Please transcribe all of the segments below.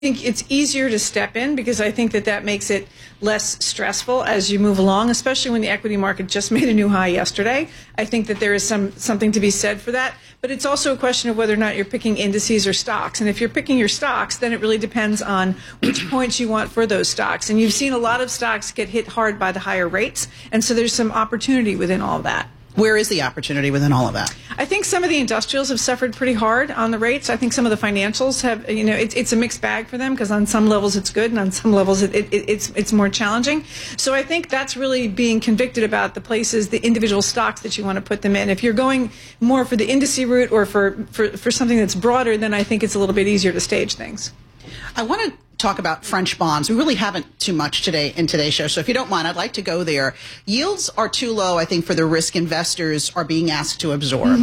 think it's easier to step in because I think that makes it less stressful as you move along, especially when the equity market just made a new high yesterday. I think that there is something to be said for that. But it's also a question of whether or not you're picking indices or stocks. And if you're picking your stocks, then it really depends on which points you want for those stocks. And you've seen a lot of stocks get hit hard by the higher rates. And so there's some opportunity within all of that. Where is the opportunity within all of that? I think some of the industrials have suffered pretty hard on the rates. I think some of the financials have, it's a mixed bag for them because on some levels it's good and on some levels it's more challenging. So I think that's really being convicted about the places, the individual stocks that you want to put them in. If you're going more for the indice route or for something that's broader, then I think it's a little bit easier to stage things. I want to talk about French bonds. We really haven't too much today in today's show, so if you don't mind, I'd like to go there. Yields are too low, I think, for the risk investors are being asked to absorb.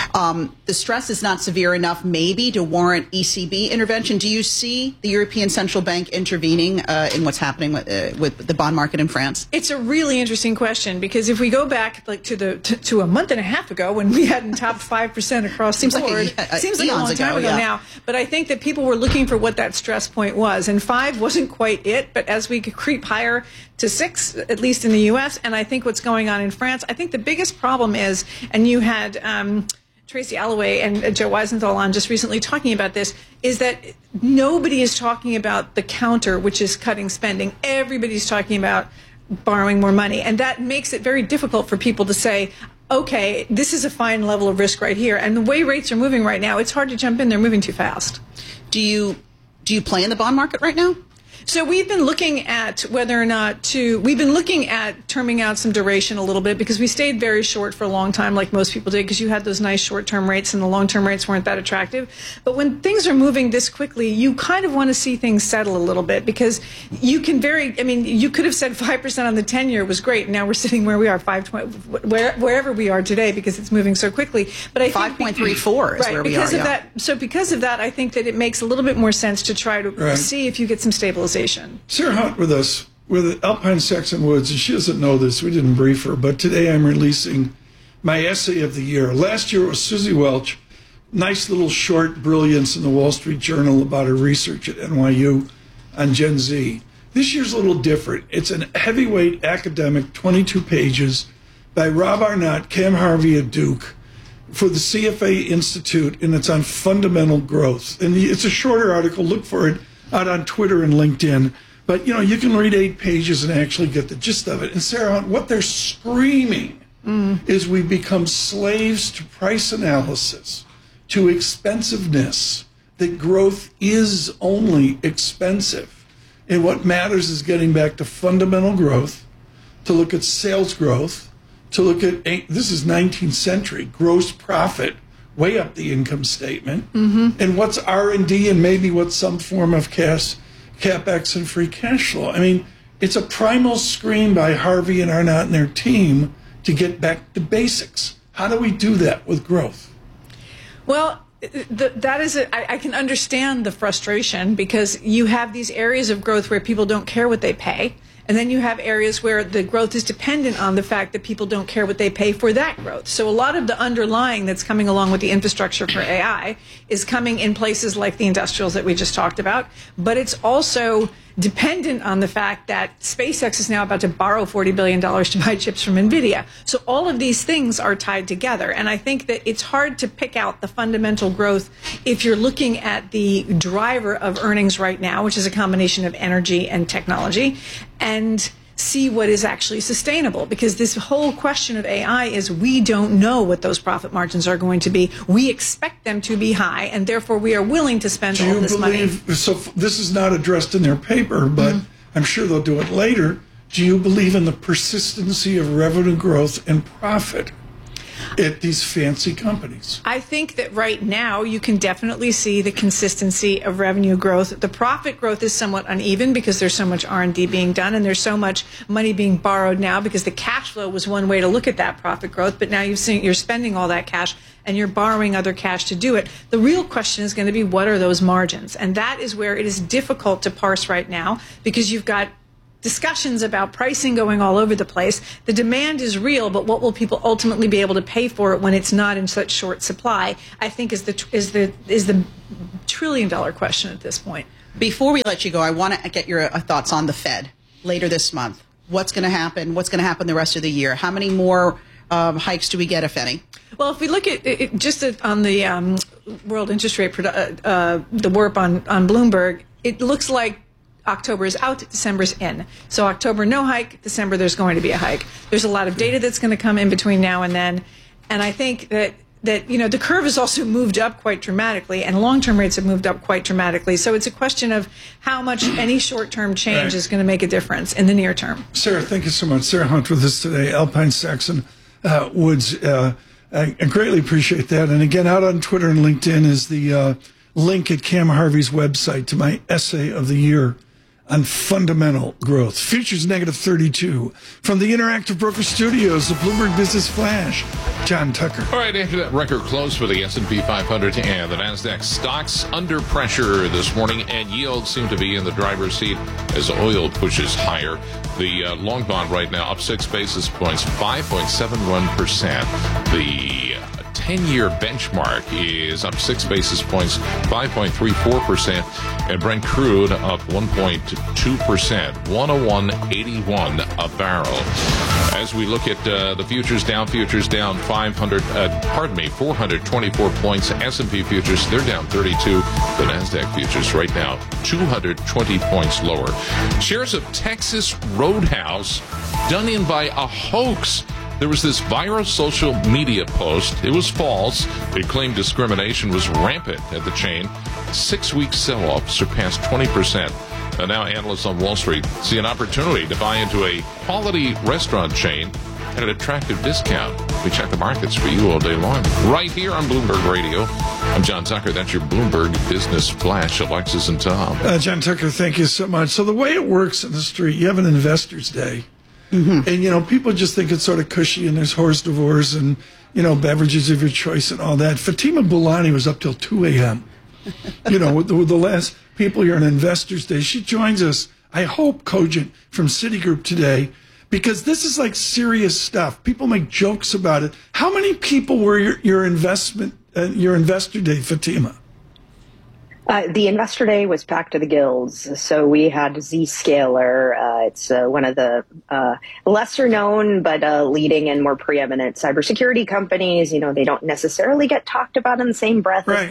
The stress is not severe enough, maybe, to warrant ECB intervention. Do you see the European Central Bank intervening in what's happening with the bond market in France? It's a really interesting question because if we go back to a month and a half ago when we hadn't topped 5% across the board, seems like a long time ago now. But I think that people were looking for what that stress point was. And 5 wasn't quite it, but as we creep higher to 6, at least in the U.S., and I think what's going on in France, I think the biggest problem is, and you had Tracy Alloway and Joe Weisenthal on just recently talking about this, is that nobody is talking about the counter, which is cutting spending. Everybody's talking about borrowing more money, and that makes it very difficult for people to say, okay, this is a fine level of risk right here. And the way rates are moving right now, it's hard to jump in. They're moving too fast. Do you play in the bond market right now? So we've been looking at whether or not we've been looking at terming out some duration a little bit because we stayed very short for a long time like most people did because you had those nice short-term rates and the long-term rates weren't that attractive. But when things are moving this quickly, you kind of want to see things settle a little bit because you can you could have said 5% on the 10-year was great. Now we're sitting where we are, 5.20, wherever we are today because it's moving so quickly. But I think 5.34 is where we are. Because of that, I think that it makes a little bit more sense to try to see if you get some stabilization. Sarah Hunt with us. With Alpine Saxon Woods, and she doesn't know this, we didn't brief her, but today I'm releasing my essay of the year. Last year it was Susie Welch, nice little short brilliance in the Wall Street Journal about her research at NYU on Gen Z. This year's a little different. It's an heavyweight academic, 22 pages, by Rob Arnott, Cam Harvey at Duke, for the CFA Institute, and it's on fundamental growth. And it's a shorter article. Look for it out on Twitter and LinkedIn. But, you can read 8 pages and actually get the gist of it. And Sarah, what they're screaming is we become slaves to price analysis, to expensiveness, that growth is only expensive. And what matters is getting back to fundamental growth, to look at sales growth, to look at, this is 19th century, gross profit, way up the income statement, and what's R&D and maybe what's some form of CapEx and free cash flow. I mean, it's a primal scream by Harvey and Arnott and their team to get back to basics. How do we do that with growth? Well, I can understand the frustration because you have these areas of growth where people don't care what they pay. And then you have areas where the growth is dependent on the fact that people don't care what they pay for that growth. So a lot of the underlying that's coming along with the infrastructure for AI is coming in places like the industrials that we just talked about. But it's also dependent on the fact that SpaceX is now about to borrow $40 billion to buy chips from NVIDIA. So all of these things are tied together. And I think that it's hard to pick out the fundamental growth if you're looking at the driver of earnings right now, which is a combination of energy and technology, and see what is actually sustainable. Because this whole question of AI is we don't know what those profit margins are going to be. We expect them to be high, and therefore we are willing to spend all this money. So this is not addressed in their paper, but I'm sure they'll do it later. Do you believe in the persistency of revenue growth and profit at these fancy companies? I think that right now you can definitely see the consistency of revenue growth. The profit growth is somewhat uneven because there's so much R&D being done and there's so much money being borrowed now because the cash flow was one way to look at that profit growth, but now you're spending all that cash and you're borrowing other cash to do it. The real question is going to be what are those margins? And that is where it is difficult to parse right now because you've got discussions about pricing going all over the place. The demand is real, but what will people ultimately be able to pay for it when it's not in such short supply, I think is the $1 trillion question at this point. Before we let you go, I want to get your thoughts on the Fed later this month. What's going to happen? What's going to happen the rest of the year? How many more hikes do we get, if any? Well, if we look at it, just on the world interest rate, the WIRP on Bloomberg, it looks like October is out, December's in. So October, no hike. December, there's going to be a hike. There's a lot of data that's going to come in between now and then. And I think that the curve has also moved up quite dramatically, and long-term rates have moved up quite dramatically. So it's a question of how much any short-term change is going to make a difference in the near term. Sarah, thank you so much. Sarah Hunt with us today, Alpine Saxon Woods. I greatly appreciate that. And again, out on Twitter and LinkedIn is the link at Cam Harvey's website to my essay of the year on fundamental growth. Futures negative 32. From the Interactive Broker Studios, the Bloomberg Business Flash, John Tucker. All right, after that record close for the S&P 500 and the NASDAQ stocks under pressure this morning, and yields seem to be in the driver's seat as oil pushes higher. The long bond right now up 6 basis points, 5.71%. The 10-year benchmark is up 6 basis points, 5.34%, and Brent crude up 1.2%, 101.81 a barrel. As we look at the futures down 424 points. S&P futures, they're down 32. The NASDAQ futures right now 220 points lower. Shares of Texas Roadhouse done in by a hoax. There was this viral social media post. It was false. It claimed discrimination was rampant at the chain. 6-week sell-off surpassed 20%. And now analysts on Wall Street see an opportunity to buy into a quality restaurant chain at an attractive discount. We check the markets for you all day long, right here on Bloomberg Radio. I'm John Tucker. That's your Bloomberg Business Flash, Alexis and Tom. John Tucker, thank you so much. So the way it works in the street, you have an Investors Day. Mm-hmm. And, people just think it's sort of cushy and there's horse divorce and, beverages of your choice and all that. Fatima Boulani was up till 2 a.m. With the last people here on Investors Day. She joins us, I hope, cogent from Citigroup today, because this is like serious stuff. People make jokes about it. How many people were your Investor Day, Fatima? The Investor Day was packed to the gills. So we had Zscaler. It's one of the lesser known but leading and more preeminent cybersecurity companies. They don't necessarily get talked about in the same breath as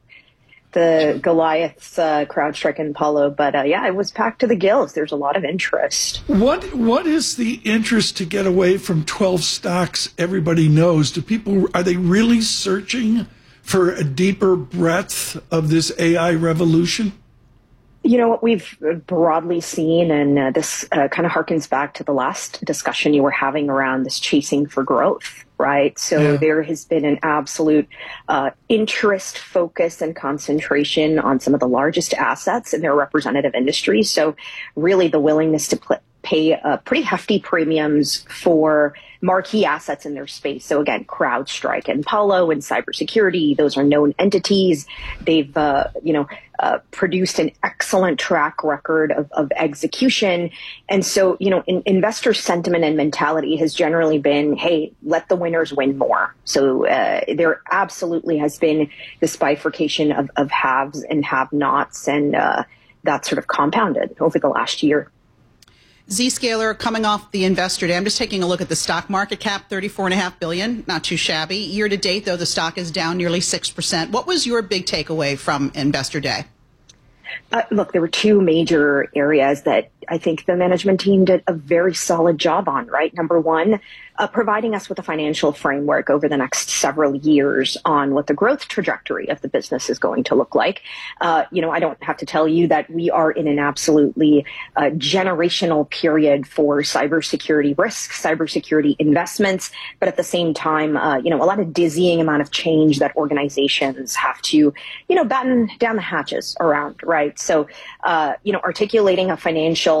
the Goliaths, CrowdStrike and Palo. But it was packed to the gills. There's a lot of interest. What is the interest to get away from 12 stocks everybody knows? Are they really searching for a deeper breadth of this AI revolution? What we've broadly seen, and this kind of harkens back to the last discussion you were having around this chasing for growth, right? So there has been an absolute interest, focus, and concentration on some of the largest assets in their representative industries. So really the willingness to pay pretty hefty premiums for marquee assets in their space. So again, CrowdStrike and Palo and cybersecurity, those are known entities. They've, produced an excellent track record of execution. And so, investor sentiment and mentality has generally been, hey, let the winners win more. So there absolutely has been this bifurcation of haves and have-nots, and that sort of compounded over the last year. Zscaler coming off the Investor Day. I'm just taking a look at the stock market cap, $34.5 billion. Not too shabby. Year to date, though, the stock is down nearly 6%. What was your big takeaway from Investor Day? Look, there were two major areas that I think the management team did a very solid job on, right? Number one, providing us with a financial framework over the next several years on what the growth trajectory of the business is going to look like. I don't have to tell you that we are in an absolutely generational period for cybersecurity risks, cybersecurity investments, but at the same time, a lot of dizzying amount of change that organizations have to, batten down the hatches around, right? So, articulating a financial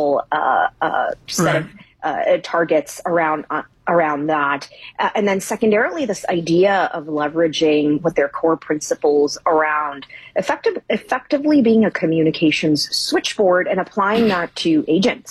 set of targets around that. And then secondarily, this idea of leveraging what their core principles around effectively being a communications switchboard and applying that to agents.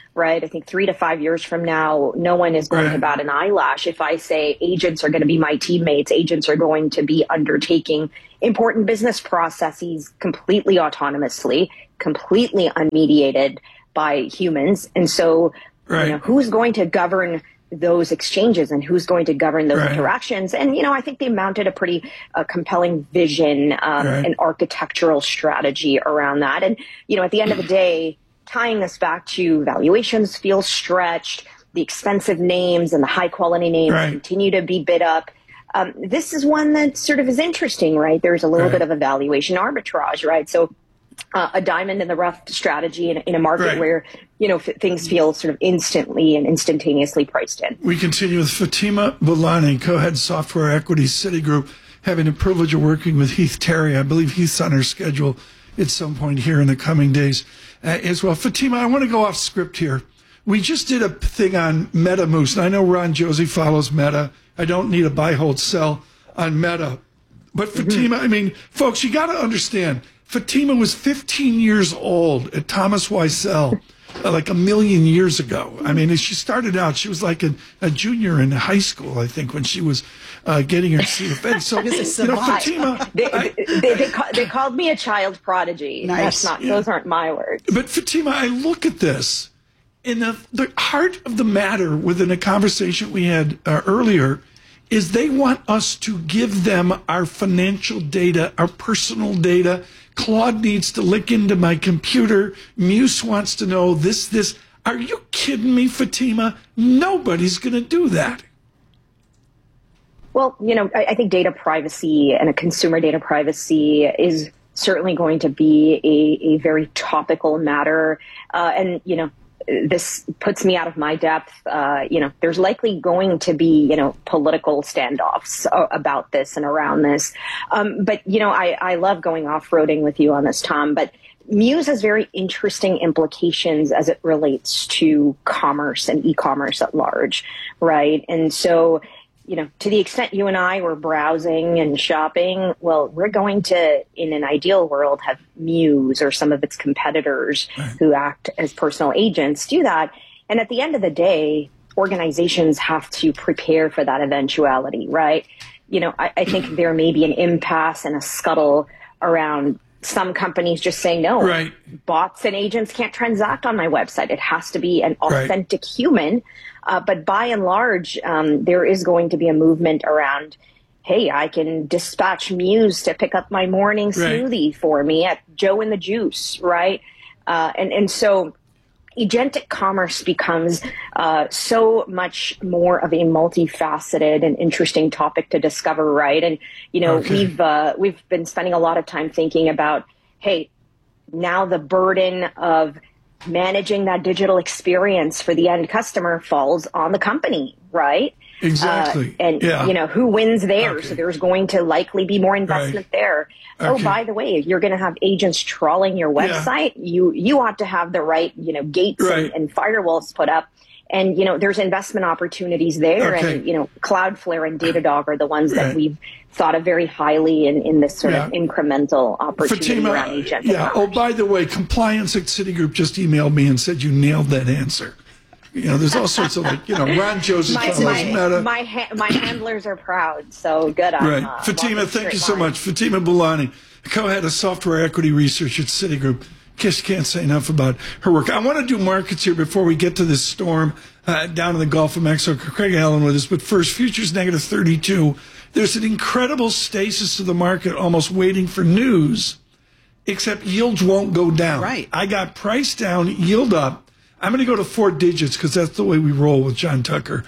right? I think 3 to 5 years from now, no one is going to bat an eyelash if I say agents are going to be my teammates. Agents are going to be undertaking important business processes completely autonomously, completely unmediated by humans. And so, who's going to govern those exchanges and who's going to govern those interactions? And, I think they mounted a pretty compelling vision and architectural strategy around that. And, at the end of the day, tying this back to valuations feels stretched, the expensive names and the high quality names continue to be bid up. This is one that sort of is interesting, right? There's a little bit of a valuation arbitrage, right? So a diamond in the rough strategy in a market where, things feel sort of instantly and instantaneously priced in. We continue with Fatima Boolani, co-head software equities, Citigroup, having the privilege of working with Heath Terry. I believe Heath's on our schedule at some point here in the coming days as well. Fatima, I want to go off script here. We just did a thing on MetaMoose, and I know Ron Josie follows Meta. I don't need a buy, hold, sell on Meta. But Fatima, I mean, folks, you got to understand, Fatima was 15 years old at Thomas Weissel, like a million years ago. I mean, as she started out, she was like a junior in high school, I think, when she was getting her CFA. So, Fatima... They called me a child prodigy. Nice. Those aren't my words. But Fatima, I look at this, and the heart of the matter within a conversation we had earlier is they want us to give them our financial data, our personal data. Claude needs to lick into my computer. Muse wants to know this. Are you kidding me, Fatima? Nobody's going to do that. Well, I think data privacy and a consumer data privacy is certainly going to be a very topical matter. And, this puts me out of my depth. There's likely going to be, political standoffs about this and around this. But, I love going off-roading with you on this, Tom. But Muse has very interesting implications as it relates to commerce and e-commerce at large, right? And so, to the extent you and I were browsing and shopping, well, we're going to, in an ideal world, have Muse or some of its competitors who act as personal agents do that. And at the end of the day, organizations have to prepare for that eventuality, right? I think there may be an impasse and a scuttle around some companies just saying, no, bots and agents can't transact on my website. It has to be an authentic human. But by and large, there is going to be a movement around, hey, I can dispatch Muse to pick up my morning smoothie for me at Joe and the Juice, right? And so agentic commerce becomes so much more of a multifaceted and interesting topic to discover, right? And, we've been spending a lot of time thinking about, hey, now the burden of managing that digital experience for the end customer falls on the company, right? Exactly. Who wins there? So there's going to likely be more investment there. Oh, by the way, if you're going to have agents trawling your website, you ought to have the right, gates and firewalls put up. And, there's investment opportunities there. And, Cloudflare and Datadog are the ones that we've thought of very highly in this sort of incremental opportunity Fatima, around agentic commerce. Oh, by the way, compliance at Citigroup just emailed me and said you nailed that answer. There's all sorts of Ron Joseph. My handlers are proud, so good on Fatima, thank you so much. Fatima Boolani, co-head of software equity research at Citigroup. Just can't say enough about her work. I want to do markets here before we get to this storm down in the Gulf of Mexico. Craig Allen with us, but first, futures negative 32. There's an incredible stasis of the market, almost waiting for news, except yields won't go down. Right. I got price down, yield up. I'm going to go to 4 digits because that's the way we roll with John Tucker.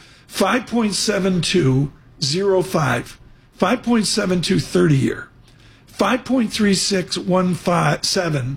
5.7205, 5.72 30-year, 5.3617,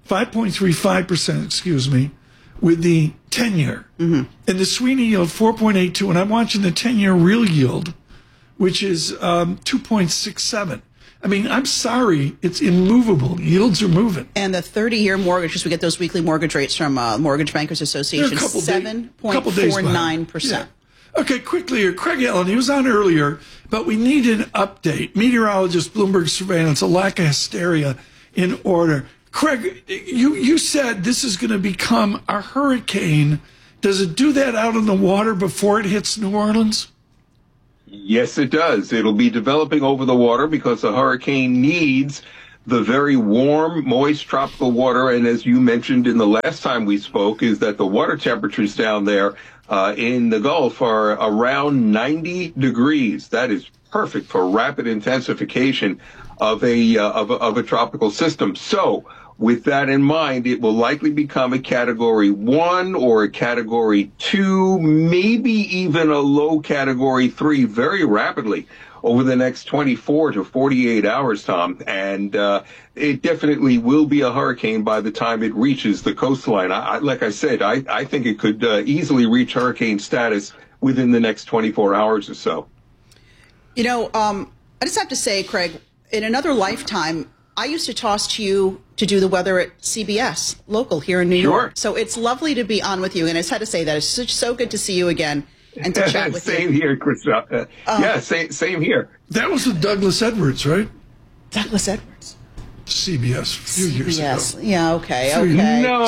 5.35%, with the 10-year. And the Sweeney yield, 4.82, and I'm watching the 10-year real yield, which is 2.67. I mean, I'm sorry, it's immovable. Yields are moving. And the 30-year mortgage, because we get those weekly mortgage rates from Mortgage Bankers Association, 7.49%. Yeah. Okay, quickly here. Craig Allen, he was on earlier, but we need an update. Meteorologist, Bloomberg surveillance, a lack of hysteria in order. Craig, you said this is going to become a hurricane. Does it do that out in the water before it hits New Orleans? Yes, it does. It'll be developing over the water because the hurricane needs the very warm, moist tropical water. And as you mentioned in the last time we spoke, is that the water temperatures down there in the Gulf are around 90 degrees. That is perfect for rapid intensification of a tropical system. So with that in mind, it will likely become a Category 1 or a Category 2, maybe even a low Category 3 very rapidly over the next 24 to 48 hours, Tom. And it definitely will be a hurricane by the time it reaches the coastline. Like I said, I think it could easily reach hurricane status within the next 24 hours or so. You know, I just have to say, Craig, in another lifetime, I used to toss to you to do the weather at CBS, local here in New York. So it's lovely to be on with you. And I just had to say that it's so good to see you again and to chat with you. Same here, Chris. Yeah, same here. That was with Douglas Edwards, right? Douglas Edwards. CBS a few years ago. Yeah, okay. No,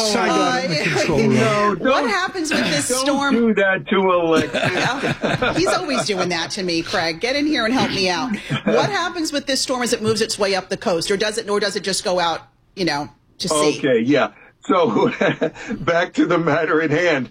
what happens with this storm? Don't do that to Alexis. He's always doing that to me, Craig. Get in here and help me out. What happens with this storm as it moves its way up the coast, or does it just go out, to sea? Okay, yeah. So back to the matter at hand.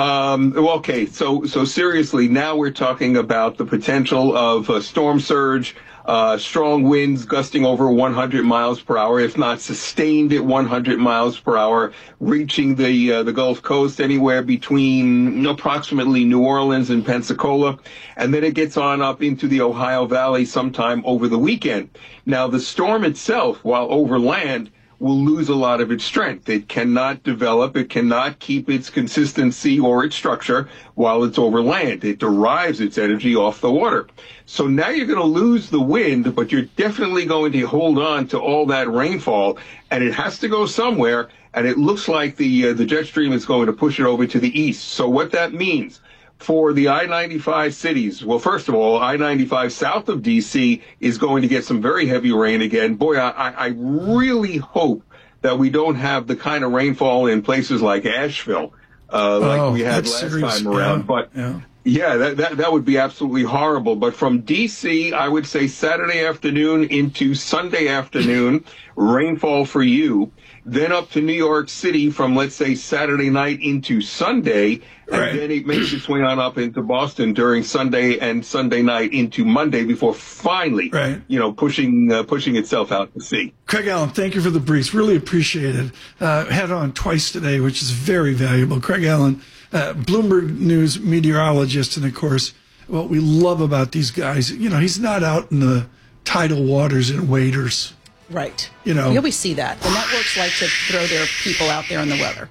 Okay, so seriously, now we're talking about the potential of a storm surge, strong winds gusting over 100 miles per hour, if not sustained at 100 miles per hour, reaching the Gulf Coast anywhere between approximately New Orleans and Pensacola. And then it gets on up into the Ohio Valley sometime over the weekend. Now, the storm itself, while over land, will lose a lot of its strength. It cannot develop. It cannot keep its consistency or its structure while it's over land. It derives its energy off the water. So now you're going to lose the wind, but you're definitely going to hold on to all that rainfall, and it has to go somewhere. And it looks like the jet stream is going to push it over to the east. So what that means for the I-95 cities, well, first of all, I-95 south of D.C. is going to get some very heavy rain again. Boy, I really hope that we don't have the kind of rainfall in places like Asheville like we had last time around. Yeah. That would be absolutely horrible. But from D.C., I would say Saturday afternoon into Sunday afternoon, rainfall for you. Then up to New York City from, let's say, Saturday night into Sunday, and then it makes its way on up into Boston during Sunday and Sunday night into Monday before finally, pushing itself out to sea. Craig Allen, thank you for the briefs. Really appreciate it. Had on twice today, which is very valuable. Craig Allen, Bloomberg News meteorologist, and of course, what we love about these guys, he's not out in the tidal waters in waders. Right. You always see that. The networks like to throw their people out there in the weather.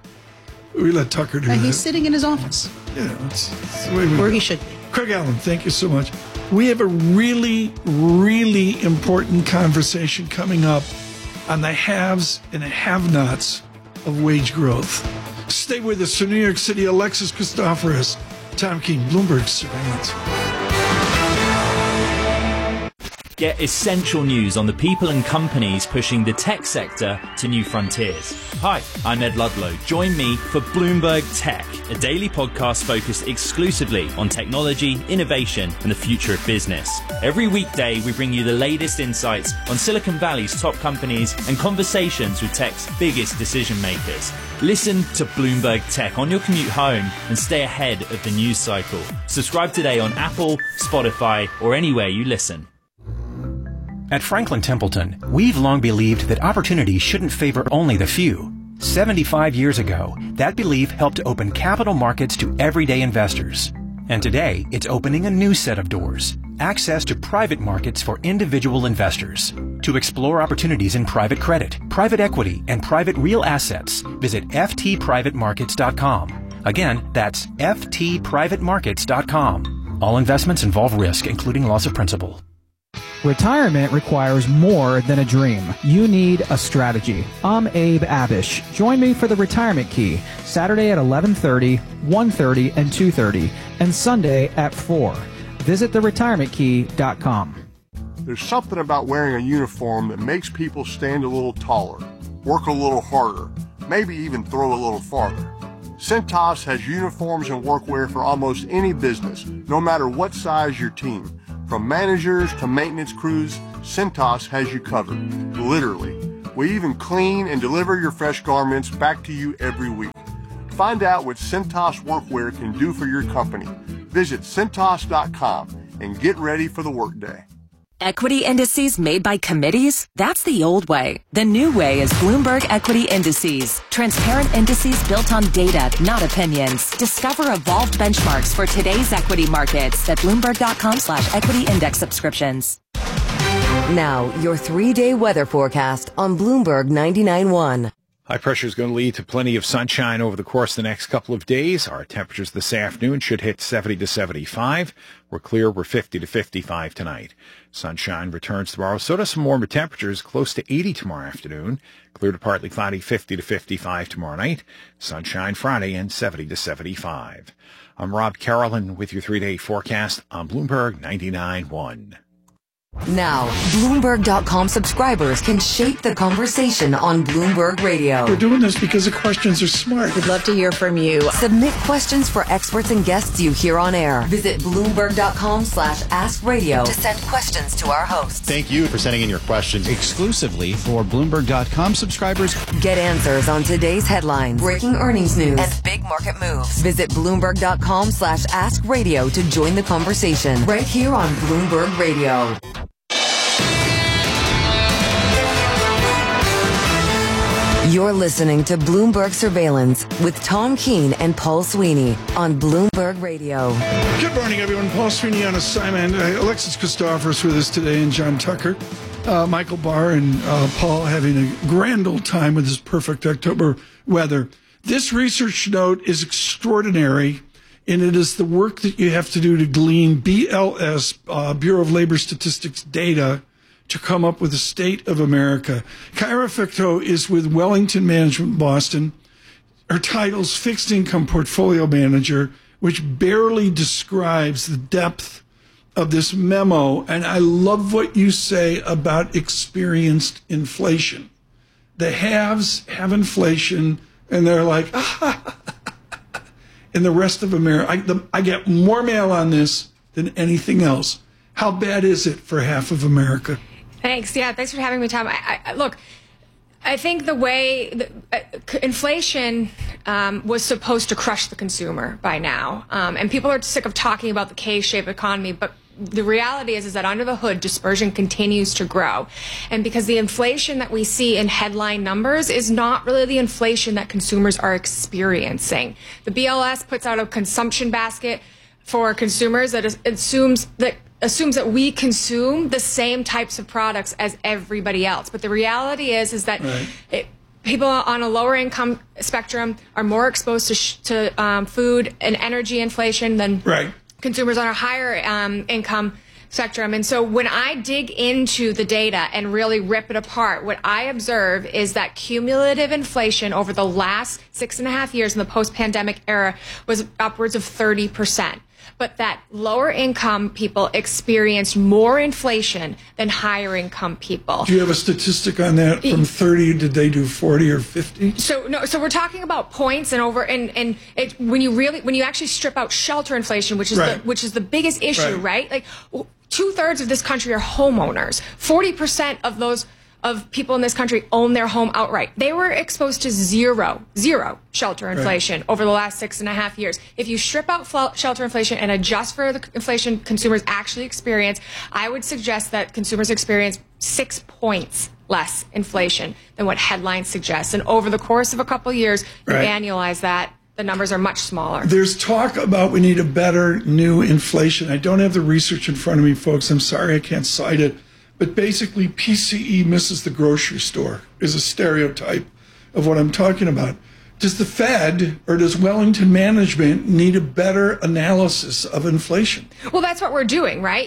We let Tucker do that. And he's sitting in his office. Yeah, that's the way where he should be. Craig Allen, thank you so much. We have a really, really important conversation coming up on the haves and the have-nots of wage growth. Stay with us. From New York City, Alexis Christoforous, Tom Keene, Bloomberg Surveillance. Get essential news on the people and companies pushing the tech sector to new frontiers. Hi, I'm Ed Ludlow. Join me for Bloomberg Tech, a daily podcast focused exclusively on technology, innovation, and the future of business. Every weekday, we bring you the latest insights on Silicon Valley's top companies and conversations with tech's biggest decision makers. Listen to Bloomberg Tech on your commute home and stay ahead of the news cycle. Subscribe today on Apple, Spotify, or anywhere you listen. At Franklin Templeton, we've long believed that opportunity shouldn't favor only the few. 75 years ago, that belief helped to open capital markets to everyday investors. And today, it's opening a new set of doors. Access to private markets for individual investors. To explore opportunities in private credit, private equity, and private real assets, visit ftprivatemarkets.com. Again, that's ftprivatemarkets.com. All investments involve risk, including loss of principal. Retirement requires more than a dream. You need a strategy. I'm Abe Abish. Join me for the Retirement Key, Saturday at 11:30, 1:30, and 2:30, and Sunday at 4. Visit theretirementkey.com. There's something about wearing a uniform that makes people stand a little taller. work a little harder, maybe even throw a little farther. Cintas has uniforms and workwear for almost any business, no matter what size your team. From managers to maintenance crews, Cintas has you covered, literally. We even clean and deliver your fresh garments back to you every week. Find out what Cintas workwear can do for your company. Visit Cintas.com and get ready for the workday. Equity indices made by committees? That's the old way. The new way is Bloomberg Equity Indices. Transparent indices built on data, not opinions. Discover evolved benchmarks for today's equity markets at Bloomberg.com/equity index subscriptions. Now, your 3-day weather forecast on Bloomberg 99.1. High pressure is going to lead to plenty of sunshine over the course of the next couple of days. Our temperatures this afternoon should hit 70 to 75. We're clear. We're 50 to 55 tonight. Sunshine returns tomorrow. So does some warmer temperatures, close to 80 tomorrow afternoon. Clear to partly cloudy, 50 to 55 tomorrow night. Sunshine Friday and 70 to 75. I'm Rob Carolyn with your 3-day forecast on Bloomberg 99.1. Now, Bloomberg.com subscribers can shape the conversation on Bloomberg Radio. We're doing this because the questions are smart. We'd love to hear from you. Submit questions for experts and guests you hear on air. Visit Bloomberg.com/AskRadio to send questions to our hosts. Thank you for sending in your questions exclusively for Bloomberg.com subscribers. Get answers on today's headlines, breaking earnings news, and big market moves. Visit Bloomberg.com/AskRadio to join the conversation right here on Bloomberg Radio. You're listening to Bloomberg Surveillance with Tom Keene and Paul Sweeney on Bloomberg Radio. Good morning, everyone. Paul Sweeney on assignment. Alexis Christophorous with us today, and John Tucker. Michael Barr and Paul having a grand old time with this perfect October weather. This research note is extraordinary, and it is the work that you have to do to glean BLS, Bureau of Labor Statistics data, to come up with the state of America. Kyra Ficto is with Wellington Management Boston. Her title's Fixed Income Portfolio Manager, which barely describes the depth of this memo. And I love what you say about experienced inflation. The haves have inflation, and they're like, and the rest of America, I get more mail on this than anything else. How bad is it for half of America? Thanks. Yeah, thanks for having me, Tom. Look, I think the way inflation was supposed to crush the consumer by now, and people are sick of talking about the K-shaped economy, but the reality is that under the hood, dispersion continues to grow. And because the inflation that we see in headline numbers is not really the inflation that consumers are experiencing. The BLS puts out a consumption basket for consumers that assumes that we consume the same types of products as everybody else. But the reality is that people on a lower income spectrum are more exposed to food and energy inflation than consumers on a higher income spectrum. And so when I dig into the data and really rip it apart, what I observe is that cumulative inflation over the last 6.5 years in the post-pandemic era was upwards of 30%. But that lower income people experienced more inflation than higher income people. Do you have a statistic on that? From 30, did they do 40 or 50? So we're talking about points and when you actually strip out shelter inflation, which is the biggest issue, right? Like 2/3 of this country are homeowners. 40% of people in this country own their home outright. They were exposed to zero shelter inflation over the last 6.5 years. If you strip out shelter inflation and adjust for the inflation consumers actually experience, I would suggest that consumers experience 6 points less inflation than what headlines suggest. And over the course of a couple years, you annualize that, the numbers are much smaller. There's talk about we need a better new inflation. I don't have the research in front of me, folks. I'm sorry I can't cite it. But basically, PCE misses the grocery store is a stereotype of what I'm talking about. Does the Fed or does Wellington Management need a better analysis of inflation? Well, that's what we're doing, right?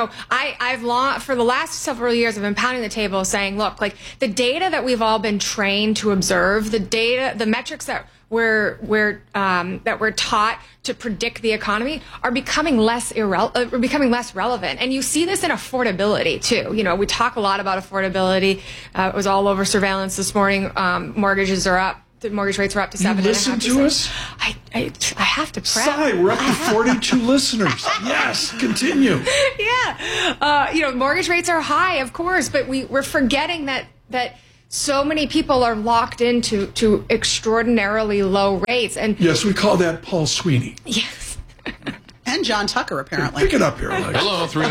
I've for the last several years, I've been pounding the table saying, look, like the data that we've all been trained to observe, the metrics that we're taught to predict the economy are becoming less relevant. And you see this in affordability too. You know, we talk a lot about affordability. It was all over surveillance this morning. Mortgages are up. The mortgage rates are up to 7.5%. Listen to us. I have to prep. Sigh, we're up to 42 listeners. Yes, continue. Yeah, you know, mortgage rates are high, of course, but we're forgetting that so many people are locked into extraordinarily low rates. And yes, we call that Paul Sweeney. Yes. And John Tucker, apparently. Pick it up here, Alex. Hello, 3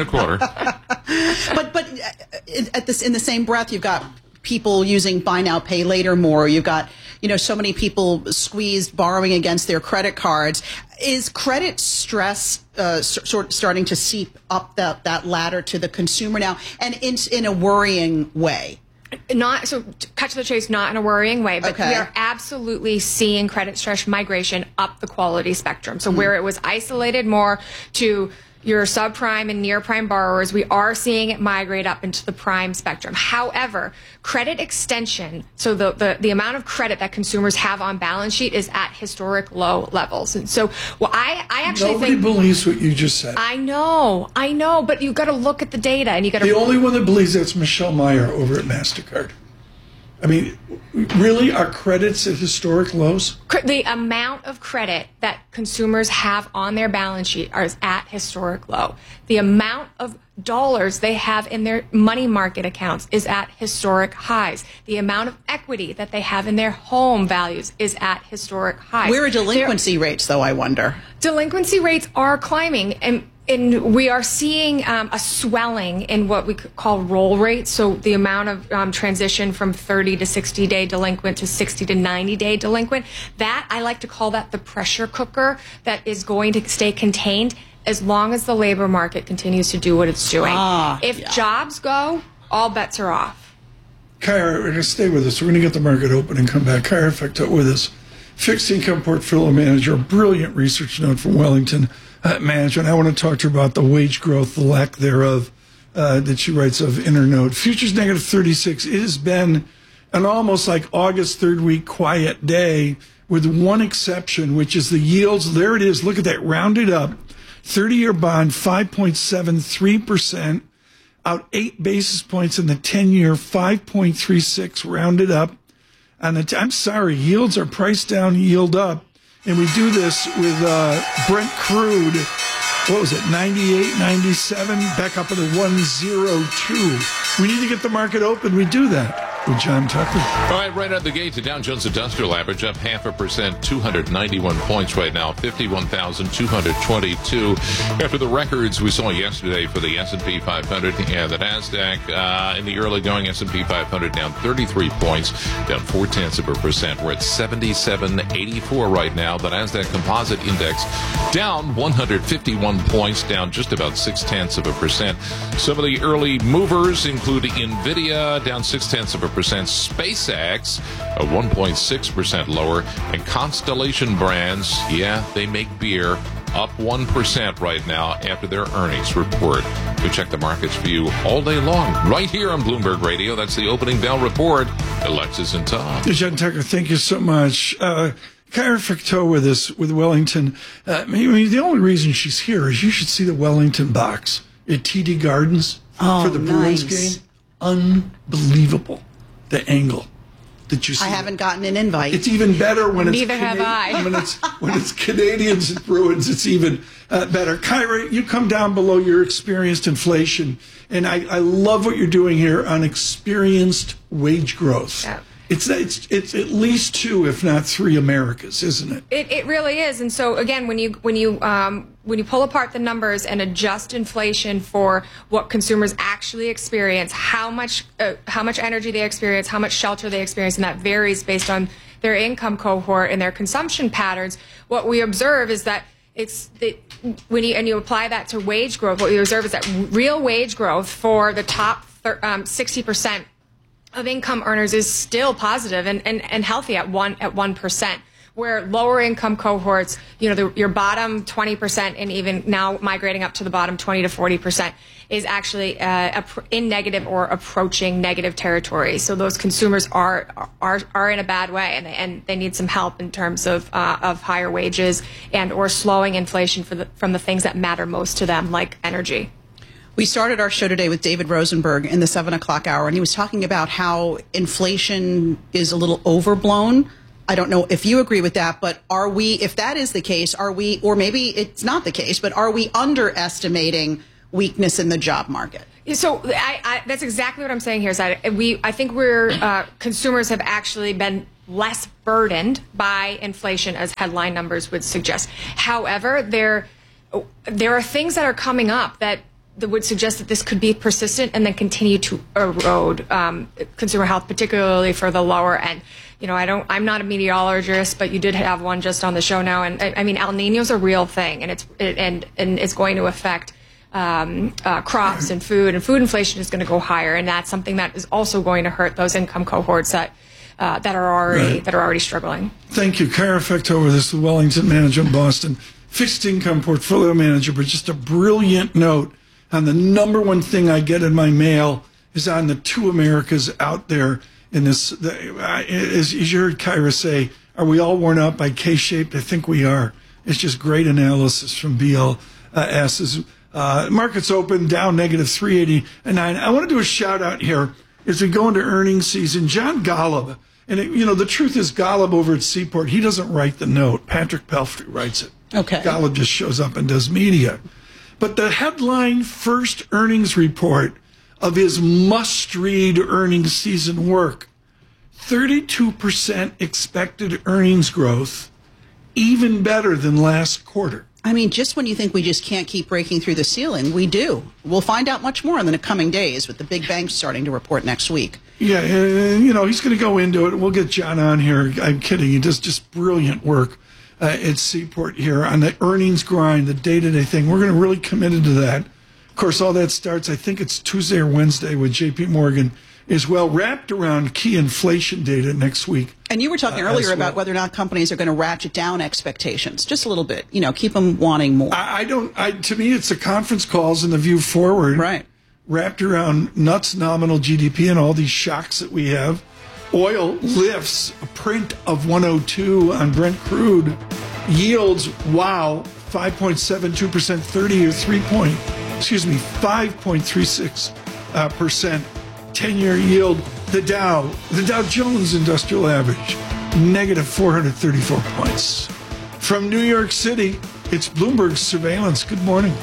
1/4. But in the same breath, you've got people using buy now, pay later more. You've got, you know, so many people squeezed borrowing against their credit cards. Is credit stress sort of starting to seep up that ladder to the consumer now, and in a worrying way? Not so, cut to the chase, not in a worrying way, but okay. We are absolutely seeing credit stress migration up the quality spectrum. So where it was isolated more to your subprime and near prime borrowers, we are seeing it migrate up into the prime spectrum. However, credit extension, so the amount of credit that consumers have on balance sheet is at historic low levels. And so, well, I actually Nobody believes what you just said. I know, but you've got to look at the data, and you got to. The only one that believes that's Michelle Meyer over at MasterCard. I mean, really, are credits at historic lows? The amount of credit that consumers have on their balance sheet is at historic low. The amount of dollars they have in their money market accounts is at historic highs. The amount of equity that they have in their home values is at historic highs. Where are delinquency rates, though, I wonder? Delinquency rates are climbing, and we are seeing a swelling in what we could call roll rates. So the amount of transition from 30 to 60-day delinquent to 60 to 90-day delinquent, that I like to call that the pressure cooker that is going to stay contained as long as the labor market continues to do what it's doing. If jobs go, all bets are off. Kyra, we're going to stay with us. We're going to get the market open and come back. Kyra Facteau with us, fixed income portfolio manager, a brilliant research note from Wellington Management. I want to talk to her about the wage growth, the lack thereof, that she writes of in her note. Futures negative 36. It has been an almost like August third week quiet day, with one exception, which is the yields. There it is. Look at that, rounded up. 30-year bond, 5.73%, out 8 basis points in the 10-year, 5.36, rounded up. I'm sorry, yields are priced down, yield up. And we do this with Brent crude, what was it, 98, 97, back up at a 102. We need to get the market open. We do that with John Tucker. All right, right out the gate, the Dow Jones Industrial Average up 0.5%, 291 points right now, 51,222. After the records we saw yesterday for the S&P 500 and the NASDAQ, in the early going, S&P 500 down 33 points, down 0.4%. We're at 77.84 right now. The NASDAQ Composite Index down 151 points, down just about 0.6%. Some of the early movers include NVIDIA, down 0.6%. SpaceX, 1.6% lower. And Constellation Brands, they make beer, up 1% right now after their earnings report. We check the markets for you all day long, right here on Bloomberg Radio. That's the opening bell report. Alexis and Tom. John Tucker, thank you so much. Kyra Facteau with us, with Wellington. The only reason she's here is you should see the Wellington box at TD Gardens for the Bruins game. Unbelievable. The angle that you see. I haven't gotten an invite. It's even better when it's Neither have I. when it's Canadians and Bruins. It's even better. Kyra, you come down below your experienced inflation, and I love what you're doing here on experienced wage growth. Yeah. It's at least 2, if not 3 Americas, isn't it? It really is. And so again, when you pull apart the numbers and adjust inflation for what consumers actually experience, how much energy they experience, how much shelter they experience, and that varies based on their income cohort and their consumption patterns, what we observe is that when you apply that to wage growth, what we observe is that real wage growth for the top 60% of income earners is still positive and healthy at 1%. where lower income cohorts, your bottom 20% and even now migrating up to the bottom 20 to 40% is actually in negative or approaching negative territory. So those consumers are in a bad way, and they need some help in terms of higher wages and or slowing inflation from the things that matter most to them, like energy. We started our show today with David Rosenberg in the 7 o'clock hour, and he was talking about how inflation is a little overblown. I don't know if you agree with that, but if that is the case, or maybe it's not the case, but are we underestimating weakness in the job market? So that's exactly what I'm saying here. Is that I think consumers have actually been less burdened by inflation as headline numbers would suggest. However, there are things that are coming up that would suggest that this could be persistent and then continue to erode consumer health, particularly for the lower end. I'm not a meteorologist, but you did have one just on the show now, and I mean El Niño's a real thing, and it's going to affect crops and food inflation is going to go higher, and that's something that is also going to hurt those income cohorts that are already struggling. Thank you, Kara Fectover, this is the Wellington manager in Boston, fixed income portfolio manager, but just a brilliant note on the number one thing I get in my mail is on the two Americas out there in this. As you heard Kyra say, are we all worn out by K-shaped? I think we are. It's just great analysis from BLS. Markets open down negative 389. I want to do a shout out here as we go into earnings season. John Golub, and the truth is Golub over at Seaport, he doesn't write the note. Patrick Pelfrey writes it. Okay. Golub just shows up and does media. But the headline first earnings report of his must-read earnings season work, 32% expected earnings growth, even better than last quarter. I mean, just when you think we just can't keep breaking through the ceiling, we do. We'll find out much more in the coming days with the big banks starting to report next week. Yeah, he's going to go into it. We'll get John on here. I'm kidding. He does just brilliant work at Seaport here on the earnings grind, the day-to-day thing. We're going to really committed to that. Of course, all that starts, I think it's Tuesday or Wednesday with J.P. Morgan as well, wrapped around key inflation data next week. And you were talking earlier about whether or not companies are going to ratchet down expectations just a little bit, keep them wanting more. To me, it's the conference calls and the view forward. Right. Wrapped around nuts nominal GDP and all these shocks that we have. Oil lifts a print of 102 on Brent crude. Yields, wow, 5.72%, 30 or 5.36%. 10-year yield. The Dow Jones Industrial Average, negative 434 points. From New York City, it's Bloomberg Surveillance. Good morning.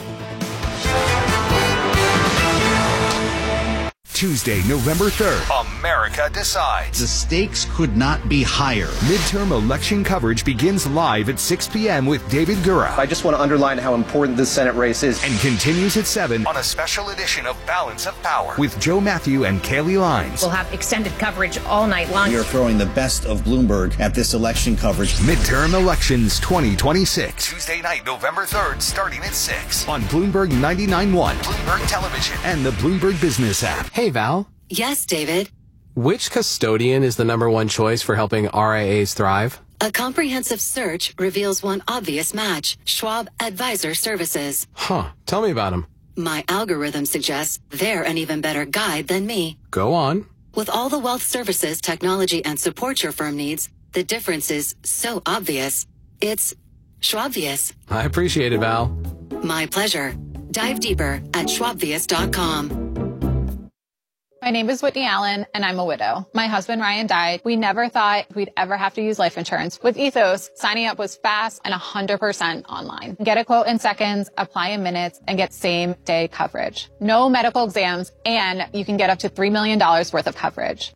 Tuesday, November 3rd, America decides. The stakes could not be higher. Midterm election coverage begins live at 6 p.m. with David Gura. I just want to underline how important this Senate race is. And continues at 7 on a special edition of Balance of Power with Joe Matthew and Kaylee Lines. We'll have extended coverage all night long. We are throwing the best of Bloomberg at this election coverage. Midterm elections 2026. Tuesday night, November 3rd, starting at 6 on Bloomberg 99.1, Bloomberg Television, and the Bloomberg Business app. Hey, Val. Yes, David. Which custodian is the #1 choice for helping RIAs thrive? A comprehensive search reveals one obvious match: Schwab Advisor Services. Huh. Tell me about them. My algorithm suggests they're an even better guide than me. Go on. With all the wealth services, technology, and support your firm needs, the difference is so obvious. It's Schwabvious. I appreciate it, Val. My pleasure. Dive deeper at schwabvious.com. My name is Whitney Allen, and I'm a widow. My husband, Ryan, died. We never thought we'd ever have to use life insurance. With Ethos, signing up was fast and 100% online. Get a quote in seconds, apply in minutes, and get same-day coverage. No medical exams, and you can get up to $3 million worth of coverage.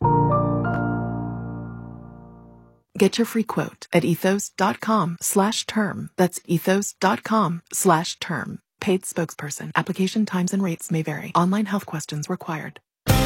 Get your free quote at ethos.com/term. That's ethos.com/term. Paid spokesperson. Application times and rates may vary. Online health questions required.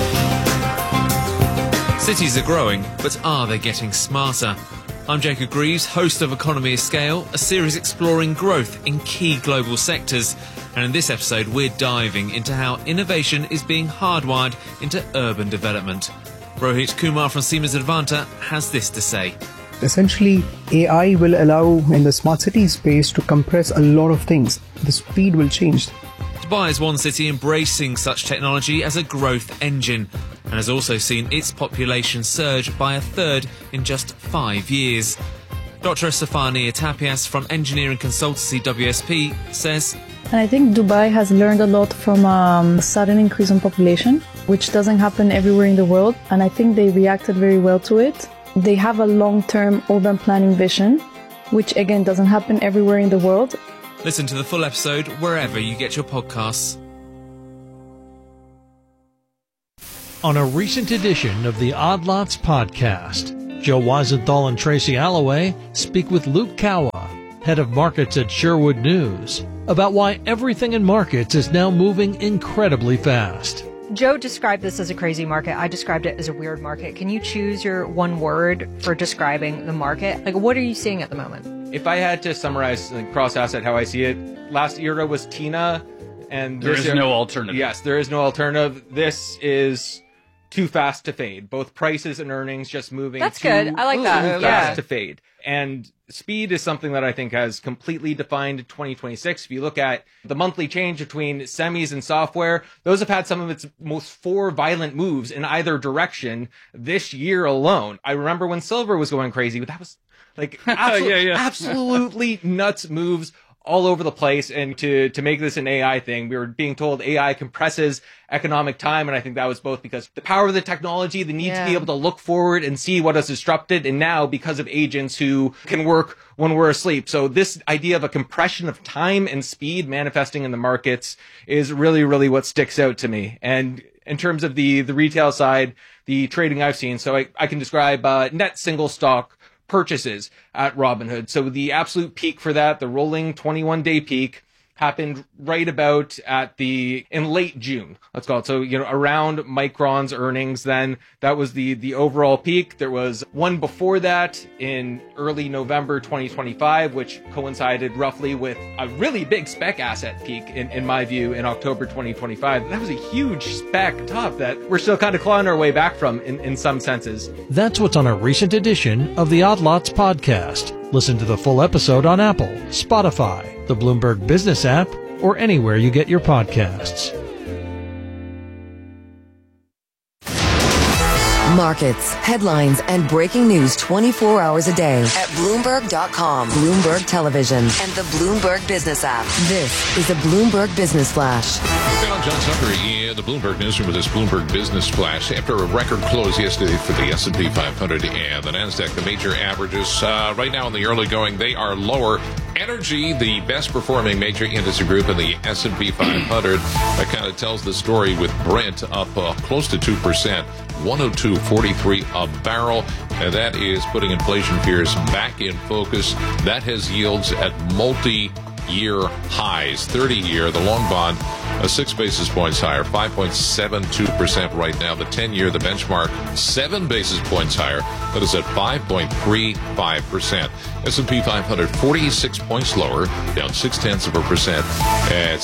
Cities are growing, but are they getting smarter? I'm Jacob Greaves, host of Economy of Scale, a series exploring growth in key global sectors. And in this episode, we're diving into how innovation is being hardwired into urban development. Rohit Kumar from Siemens Advanta has this to say. Essentially, AI will allow in the smart city space to compress a lot of things. The speed will change. Dubai is one city embracing such technology as a growth engine and has also seen its population surge by a third in just 5 years. Dr. Stefania Tapias from engineering consultancy WSP says, and I think Dubai has learned a lot from a sudden increase in population, which doesn't happen everywhere in the world, and I think they reacted very well to it. They have a long-term urban planning vision, which again doesn't happen everywhere in the world. Listen to the full episode wherever you get your podcasts. On a recent edition of the Odd Lots podcast, Joe Weisenthal and Tracy Alloway speak with Luke Kawa, head of markets at Sherwood News, about why everything in markets is now moving incredibly fast. Joe described this as a crazy market. I described it as a weird market. Can you choose your one word for describing the market? Like, what are you seeing at the moment? If I had to summarize cross-asset how I see it, last era was TINA, and there is no alternative. Yes, there is no alternative. This is too fast to fade. Both prices and earnings just moving. That's good. I like that. Too fast to fade. And speed is something that I think has completely defined 2026. If you look at the monthly change between semis and software, those have had some of its most 4 violent moves in either direction this year alone. I remember when silver was going crazy, but that was like absolutely nuts moves all over the place. And to make this an AI thing, we were being told AI compresses economic time. And I think that was both because the power of the technology, the need to be able to look forward and see what is disrupted. And now because of agents who can work when we're asleep. So this idea of a compression of time and speed manifesting in the markets is really, really what sticks out to me. And in terms of the retail side, the trading I've seen, so I can describe net single stock purchases at Robinhood. So the absolute peak for that, the rolling 21-day peak, happened right about in late June, let's call it. So, around Micron's earnings, then that was the overall peak. There was one before that in early November 2025, which coincided roughly with a really big spec asset peak in my view in October 2025. That was a huge spec top that we're still kind of clawing our way back from in some senses. That's what's on a recent edition of the Odd Lots podcast. Listen to the full episode on Apple, Spotify, the Bloomberg Business app, or anywhere you get your podcasts. Markets, headlines, and breaking news 24 hours a day at Bloomberg.com, Bloomberg Television, and the Bloomberg Business app. This is a Bloomberg Business Flash. I'm John Tucker in the Bloomberg Newsroom with this Bloomberg Business Flash. After a record close yesterday for the S&P 500 and the NASDAQ, the major averages right now in the early going, they are lower. Energy, the best performing major industry group in the S&P 500, that kind of tells the story with Brent up close to 2%, 102.43 a barrel, and that is putting inflation fears back in focus. That has yields at multi-year highs. 30-year, the long bond, 6 basis points higher, 5.72% right now. The 10-year, the benchmark, 7 basis points higher. That is at 5.35%. S&P 500, 46 points lower, down 0.6% at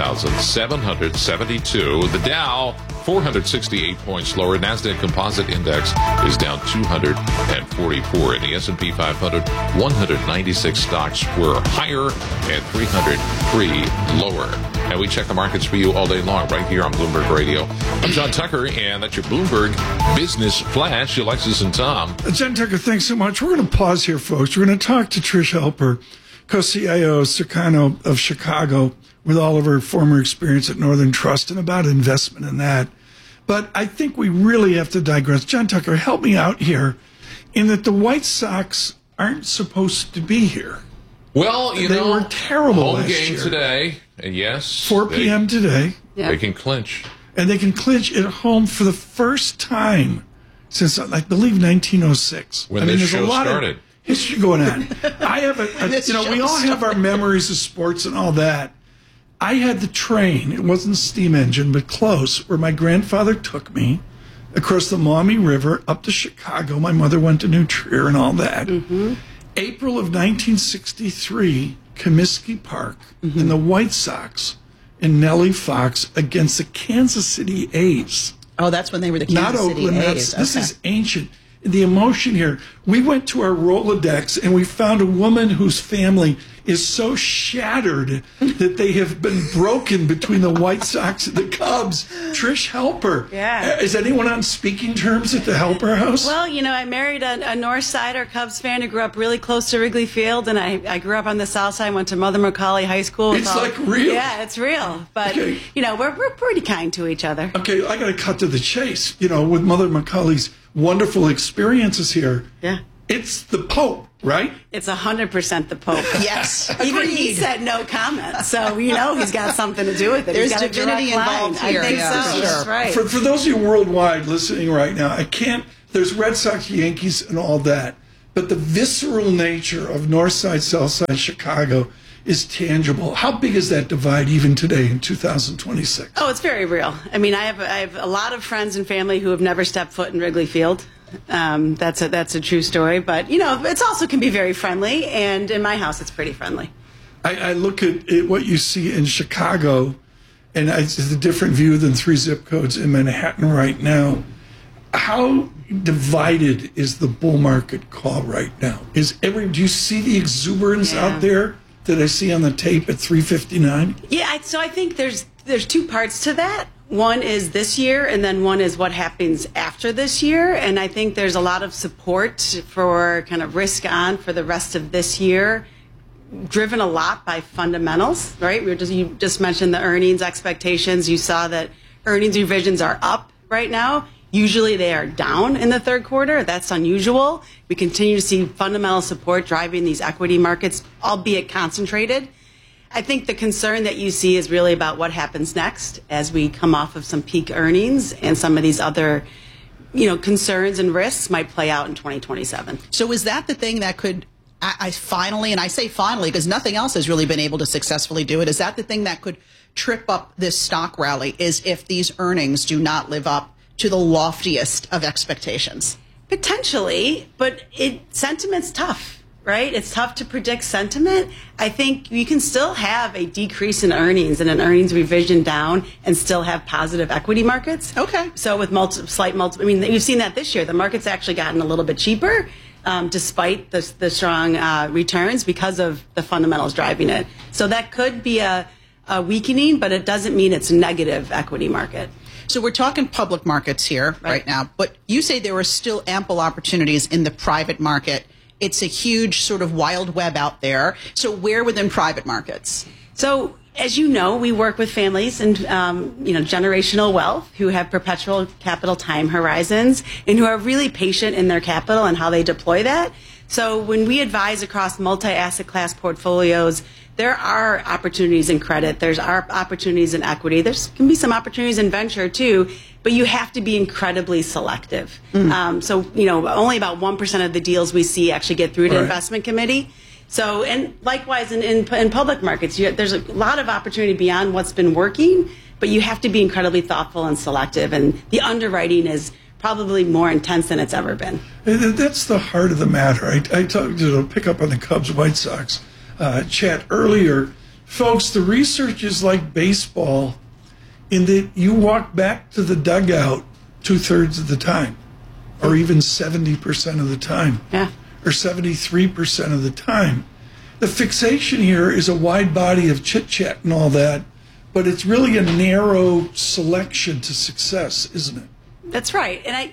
7,772. The Dow, 468 points lower. NASDAQ Composite Index is down 244. In the S&P 500, 196 stocks were higher and 303 lower. And we check the markets for you all day long right here on Bloomberg Radio. I'm John Tucker, and that's your Bloomberg Business Flash. Alexis and Tom. John Tucker, thanks so much. We're going to pause here, folks. We're going to talk to Trish Helper, co-CIO of Circano of Chicago, with all of her former experience at Northern Trust and about investment in that. But I think we really have to digress. John Tucker, help me out here in that the White Sox aren't supposed to be here. Well, they were terrible home last game year. today, and yes, 4 p.m. today. They can clinch. And they can clinch at home for the first time since, I believe, 1906. When this show started. History going on. I have we all have our memories of sports and all that. I had the train. It wasn't a steam engine, but close, where my grandfather took me across the Maumee River up to Chicago. My mother went to New Trier and all that. Mm-hmm. April of 1963, Comiskey Park, and the White Sox and Nellie Fox against the Kansas City A's. Oh, that's when they were the Kansas City A's. This is ancient. the emotion here. We went to our Rolodex and we found a woman whose family is so shattered that they have been broken between the White Sox and the Cubs. Trish Helper. Yeah. Is anyone on speaking terms at the Helper house? Well, I married a North Sider Cubs fan who grew up really close to Wrigley Field, and I grew up on the South Side, went to Mother McCauley High School. It's like real. Yeah, it's real. But, Okay. we're pretty kind to each other. Okay, I got to cut to the chase. With Mother McCauley's wonderful experiences here. Yeah. It's the Pope, right? It's 100% the Pope. Yes. Even he Agreed. said no comment. So, he's got something to do with it. There's He's got a divinity direct line. involved here. I think Yeah, so. for That's sure. right. For those of you worldwide listening right now, there's Red Sox, Yankees, and all that, but the visceral nature of North Side, South Side, Chicago is tangible. How big is that divide even today in 2026? Oh, it's very real. I mean, I have a lot of friends and family who have never stepped foot in Wrigley Field. That's a true story. But, it also can be very friendly. And in my house, it's pretty friendly. I look at what you see in Chicago, and it's a different view than 3 zip codes in Manhattan right now. How divided is the bull market call right now? Do you see the exuberance out there that I see on the tape at 3:59? Yeah, so I think there's two parts to that. One is this year, and then one is what happens after this year. And I think there's a lot of support for kind of risk on for the rest of this year, driven a lot by fundamentals, right? You just mentioned the earnings expectations. You saw that earnings revisions are up right now. Usually they are down in the third quarter. That's unusual. We continue to see fundamental support driving these equity markets, albeit concentrated. I think the concern that you see is really about what happens next as we come off of some peak earnings, and some of these other, concerns and risks might play out in 2027. So is that the thing that could, I finally, and I say finally because nothing else has really been able to successfully do it, is that the thing that could trip up this stock rally, is if these earnings do not live up to the loftiest of expectations? Potentially, but sentiment's tough, right? It's tough to predict sentiment. I think you can still have a decrease in earnings and an earnings revision down and still have positive equity markets. Okay. So with you've seen that this year. The market's actually gotten a little bit cheaper despite the strong returns because of the fundamentals driving it. So that could be a weakening, but it doesn't mean it's a negative equity market. So we're talking public markets here right now, but you say there are still ample opportunities in the private market. It's a huge sort of wild web out there. So where within private markets? So as you know, we work with families and generational wealth who have perpetual capital time horizons and who are really patient in their capital and how they deploy that. So when we advise across multi-asset class portfolios, there are opportunities in credit. There's opportunities in equity. There's can be some opportunities in venture too, but you have to be incredibly selective. So only about 1% of the deals we see actually get through to investment committee. So, and likewise in public markets, there's a lot of opportunity beyond what's been working, but you have to be incredibly thoughtful and selective. And the underwriting is probably more intense than it's ever been. That's the heart of the matter. I talked to pick up on the Cubs White Sox chat earlier. Folks, the research is like baseball in that you walk back to the dugout 2/3 of the time, or even 70% of the time, or 73% of the time. The fixation here is a wide body of chit-chat and all that, but it's really a narrow selection to success, isn't it? That's right. And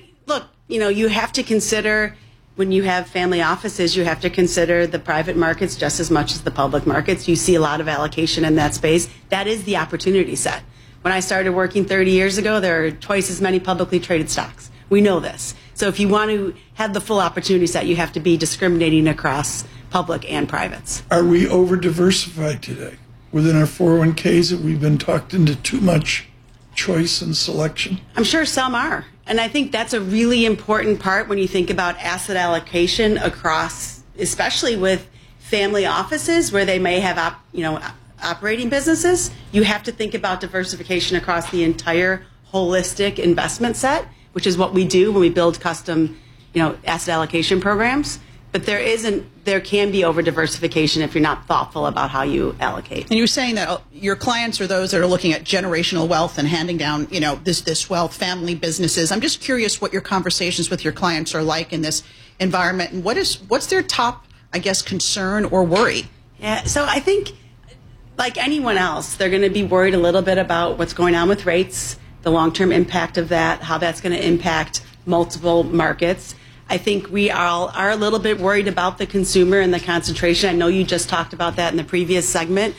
you have to consider, when you have family offices, you have to consider the private markets just as much as the public markets. You see a lot of allocation in that space. That is the opportunity set. When I started working 30 years ago, there are twice as many publicly traded stocks. We know this. So if you want to have the full opportunity set, you have to be discriminating across public and privates. Are we over-diversified today? Within our 401ks, have we been talked into too much choice and selection? I'm sure some are. And I think that's a really important part when you think about asset allocation across, especially with family offices where they may have operating businesses. You have to think about diversification across the entire holistic investment set, which is what we do when we build custom asset allocation programs. but there can be over diversification if you're not thoughtful about how you allocate. And you were saying that your clients are those that are looking at generational wealth and handing down, this wealth, family businesses. I'm just curious what your conversations with your clients are like in this environment, and what's their top, I guess, concern or worry? Yeah, so I think, like anyone else, they're going to be worried a little bit about what's going on with rates, the long-term impact of that, how that's going to impact multiple markets. I think we all are a little bit worried about the consumer and the concentration. I know you just talked about that in the previous segment.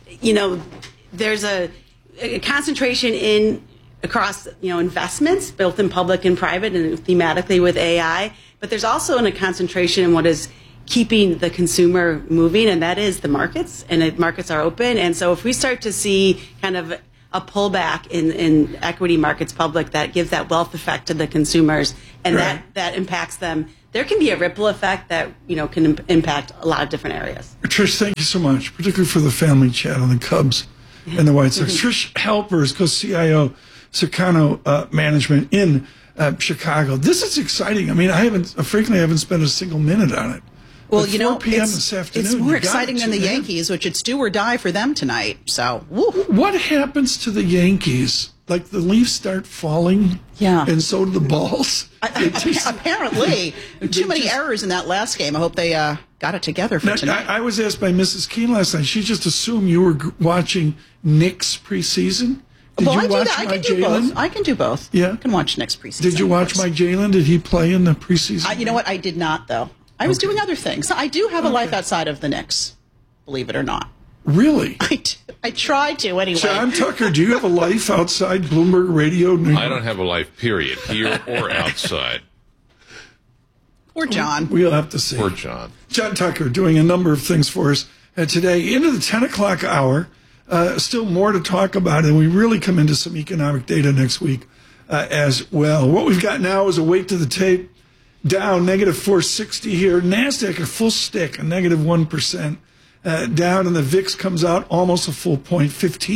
There's a concentration across investments, both in public and private, and thematically with AI. But there's also a concentration in what is keeping the consumer moving, and that is the markets. And markets are open. And so if we start to see kind of a pullback in equity markets public, that gives that wealth effect to the consumers, and that impacts them, there can be a ripple effect that can impact a lot of different areas. Trish, thank you so much, particularly for the family chat on the Cubs and the White Sox. Trish Halpers, co-CIO, Sercano Management in Chicago. This is exciting. I mean, I haven't spent a single minute on it. Well, 4 p.m. this afternoon. It's more exciting than the Yankees, which it's do or die for them tonight. So, woo. What happens to the Yankees? Like the leaves start falling, and so do the balls. Apparently, too many errors in that last game. I hope they got it together for tonight. I was asked by Mrs. Keene last night. She just assumed you were watching Knicks preseason. Did you watch Mike Jalen? I can do both. Yeah, I can watch Knicks preseason. Did you watch Mike Jalen? Did he play in the preseason? You know what? I did not, though. I was doing other things. I do have a life outside of the Knicks, believe it or not. Really? I try to, anyway. John Tucker, do you have a life outside Bloomberg Radio New York? I don't have a life, period, here or outside. Poor John. We'll have to see. Poor John. John Tucker doing a number of things for us today. Into the 10 o'clock hour. Still more to talk about, and we really come into some economic data next week as well. What we've got now is a wait to the tape. Down negative 460 here. NASDAQ a full stick, a negative 1%. Down, and the VIX comes out almost a full point,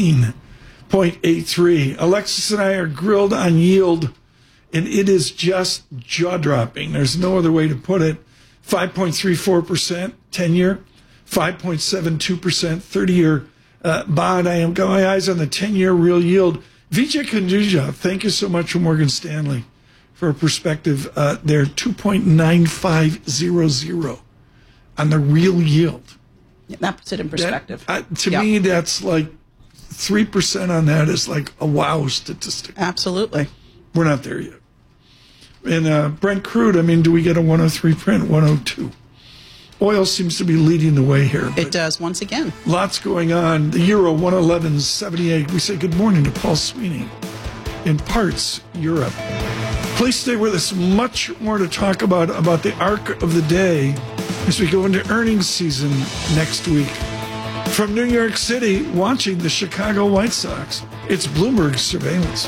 15.83. Alexis and I are grilled on yield, and it is just jaw-dropping. There's no other way to put it. 5.34%, 10-year, 5.72%, 30-year bond. I am got my eyes on the 10-year real yield. Vijay Kunduja, thank you so much from Morgan Stanley for a perspective. They're 2.9500 on the real yield. That puts it in perspective. To me, that's like 3% on that is like a wow statistic. Absolutely. We're not there yet. And Brent crude, do we get a 103 print? 102. Oil seems to be leading the way here. It does once again. Lots going on. The euro 111.78. We say good morning to Paul Sweeney in Parts Europe. Please stay with us. Much more to talk about the arc of the day as we go into earnings season next week. From New York City, watching the Chicago White Sox, it's Bloomberg Surveillance.